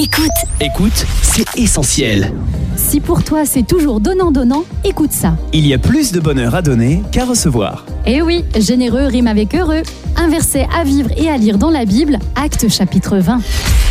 Écoute, c'est essentiel. Si pour toi c'est toujours donnant-donnant, écoute ça. Il y a plus de bonheur à donner qu'à recevoir. Eh oui, généreux rime avec heureux. Un verset à vivre et à lire dans la Bible, Actes chapitre 20.